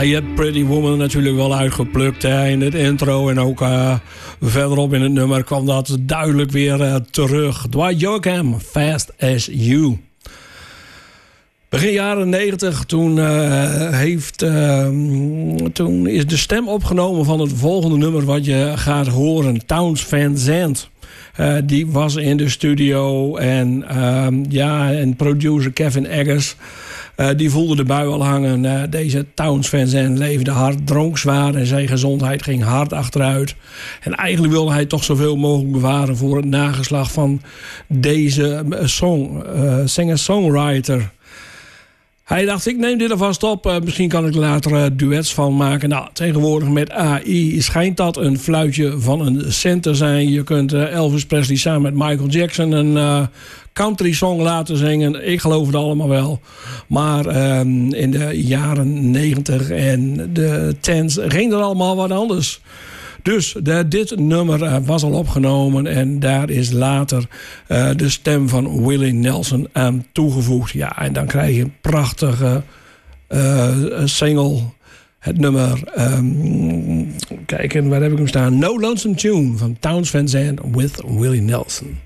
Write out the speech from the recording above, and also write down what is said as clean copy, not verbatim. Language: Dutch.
je hebt Pretty Woman natuurlijk wel uitgeplukt in het intro. En ook verderop in het nummer kwam dat duidelijk weer terug. Dwight Yoakam, Fast As You. Begin jaren 90, toen is de stem opgenomen van het volgende nummer wat je gaat horen. Townes Van Zandt. Die was in de studio en producer Kevin Eggers... die voelde de bui al hangen. Deze Townes Van Zandt leefde hard, dronk zwaar en zijn gezondheid ging hard achteruit. En eigenlijk wilde hij toch zoveel mogelijk bewaren voor het nageslag van deze singer-songwriter. Hij dacht, ik neem dit alvast op. Misschien kan ik later duets van maken. Nou, tegenwoordig met AI schijnt dat een fluitje van een cent te zijn. Je kunt Elvis Presley samen met Michael Jackson een country song laten zingen. Ik geloof het allemaal wel. Maar in de jaren 90 en de 10's ging er allemaal wat anders. Dus dit nummer was al opgenomen en daar is later de stem van Willie Nelson aan toegevoegd. Ja, en dan krijg je een prachtige single. Het nummer, kijk, waar heb ik hem staan? No Lonesome Tune van Townes Van Zandt with Willie Nelson.